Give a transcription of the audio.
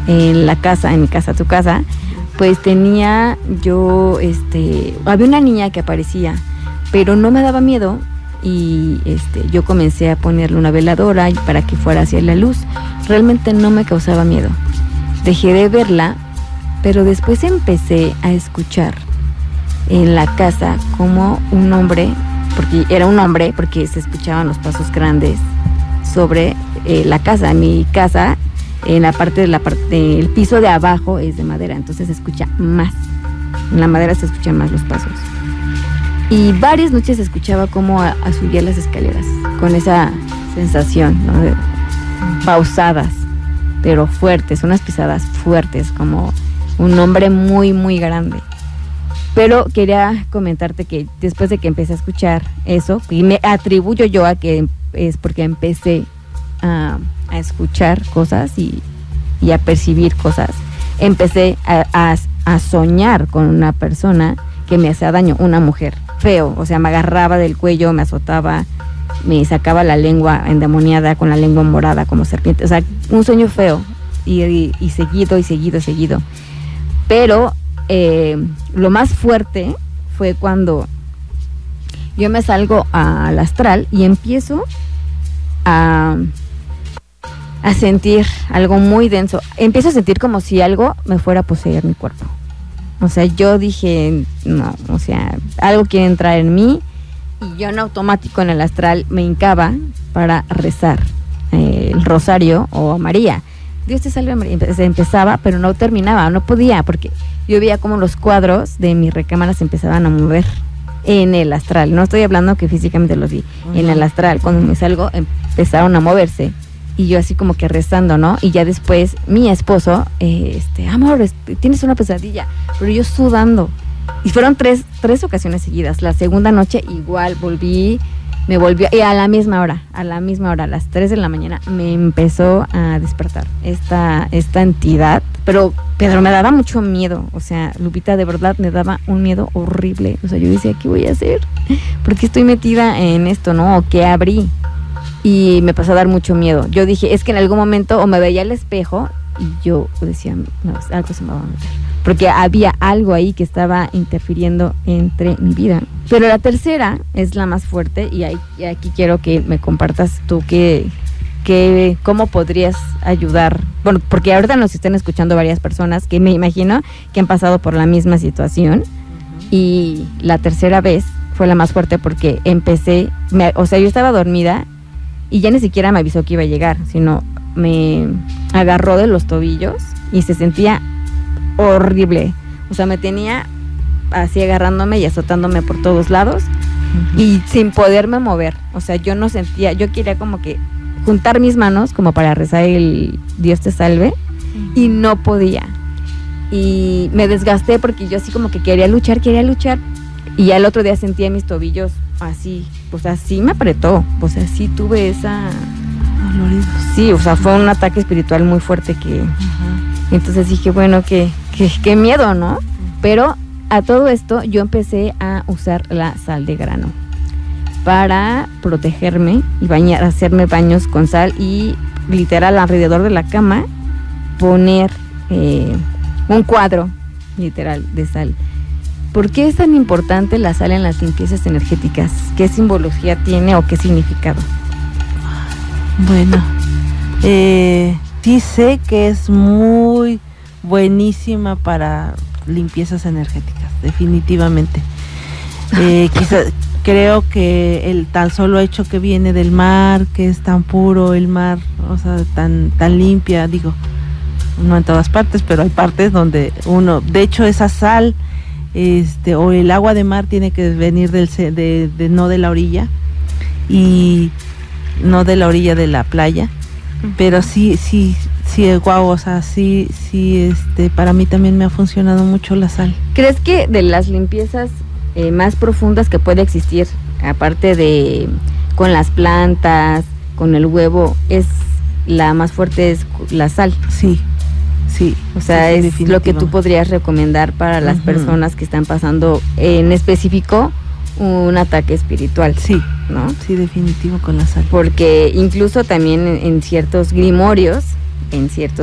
en la casa, en mi casa, tu casa, pues tenía yo, había una niña que aparecía, pero no me daba miedo y yo comencé a ponerle una veladora para que fuera hacia la luz. Realmente no me causaba miedo. Dejé de verla, pero después empecé a escuchar en la casa como un hombre, porque era un hombre, porque se escuchaban los pasos grandes sobre la casa. Mi casa, en la parte el piso de abajo es de madera, entonces se escucha más. En la madera se escuchan más los pasos. Y varias noches escuchaba cómo subía las escaleras, con esa sensación, ¿no? Pausadas, pero fuertes, unas pisadas fuertes, como un hombre muy, muy grande. Pero quería comentarte que después de que empecé a escuchar eso, y me atribuyo yo a que es porque empecé a escuchar cosas y a percibir cosas, empecé a soñar con una persona que me hacía daño, una mujer, feo, o sea, me agarraba del cuello, me azotaba, me sacaba la lengua endemoniada, con la lengua morada como serpiente, o sea, un sueño feo, y seguido. Pero lo más fuerte fue cuando yo me salgo al astral y empiezo a sentir algo muy denso. Empiezo a sentir como si algo me fuera a poseer mi cuerpo. O sea, yo dije, no, o sea, algo quiere entrar en mí, y yo en automático en el astral me hincaba para rezar el rosario o a María. Dios te salve María. Empezaba, pero no terminaba, no podía, porque yo veía como los cuadros de mi recámara se empezaban a mover en el astral. No estoy hablando que físicamente los vi, en el astral. Cuando me salgo empezaron a moverse. Y yo así como que rezando, ¿no? Y ya después mi esposo, amor, tienes una pesadilla, pero yo sudando. Y fueron tres ocasiones seguidas. La segunda noche igual me volvió, y a la misma hora, a las 3 de la mañana, me empezó a despertar esta entidad. Pero me daba mucho miedo. O sea, Lupita, de verdad me daba un miedo horrible. O sea, yo decía, ¿qué voy a hacer? ¿Por qué estoy metida en esto, no? ¿O qué abrí? Y me pasó a dar mucho miedo. Yo dije, es que en algún momento o me veía al espejo y yo decía, no, algo se me va a meter. Porque había algo ahí que estaba interfiriendo entre mi vida. Pero la tercera es la más fuerte, y aquí quiero que me compartas tú cómo podrías ayudar. Bueno, porque ahorita nos están escuchando varias personas que me imagino que han pasado por la misma situación. Y la tercera vez fue la más fuerte porque yo estaba dormida y ya ni siquiera me avisó que iba a llegar, sino me agarró de los tobillos y se sentía horrible. O sea, me tenía así agarrándome y azotándome por todos lados, y sin poderme mover. O sea, yo no sentía, yo quería como que juntar mis manos como para rezar el Dios te salve, y no podía. Y me desgasté porque yo así como que quería luchar, y al otro día sentía mis tobillos así, pues así me apretó, o sea, sí tuve esa dolorido. Sí, o sea, fue un ataque espiritual muy fuerte que entonces dije, bueno, qué miedo, ¿no? Pero a todo esto yo empecé a usar la sal de grano para protegerme y hacerme baños con sal, y literal alrededor de la cama poner un cuadro literal de sal. ¿Por qué es tan importante la sal en las limpiezas energéticas? ¿Qué simbología tiene o qué significado? Bueno, sí sé que es muy buenísima para limpiezas energéticas, definitivamente. Quizás creo que el tan solo hecho que viene del mar, que es tan puro el mar, o sea, tan limpia, digo, no en todas partes, pero hay partes donde de hecho esa sal, o el agua de mar tiene que venir no de la orilla, y no de la orilla de la playa, pero sí, guau, o sea, sí, para mí también me ha funcionado mucho la sal. ¿Crees que de las limpiezas más profundas que puede existir, aparte de con las plantas, con el huevo, es la más fuerte, es la sal? Sí. O sea, sí, es lo que tú podrías recomendar para las personas que están pasando en específico un ataque espiritual. Sí, ¿no? Sí, definitivo con la sal. Porque incluso también en ciertos grimorios, en ciertos